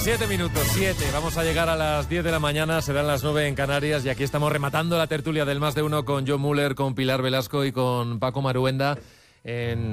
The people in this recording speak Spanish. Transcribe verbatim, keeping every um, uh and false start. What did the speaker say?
Siete minutos, siete. Vamos a llegar a las diez de la mañana, serán las nueve en Canarias y aquí estamos rematando la tertulia del Más de Uno con John Muller, con Pilar Velasco y con Paco Maruenda en